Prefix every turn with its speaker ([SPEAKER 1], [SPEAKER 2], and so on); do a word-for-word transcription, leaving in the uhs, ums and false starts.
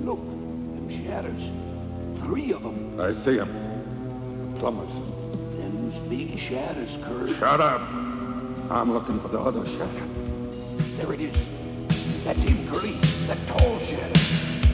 [SPEAKER 1] Look, them shadows. Three of them.
[SPEAKER 2] I see him. Plumbers.
[SPEAKER 1] Them's big shadows, Kurt.
[SPEAKER 2] Shut up. I'm looking for the other shadow.
[SPEAKER 1] There it is. That's him, Curly. That tall shadow.